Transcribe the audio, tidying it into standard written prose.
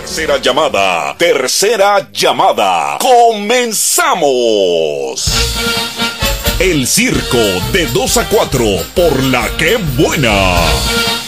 Tercera llamada. Tercera llamada. ¡Comenzamos! El circo de 2 a 4 por La Que Buena.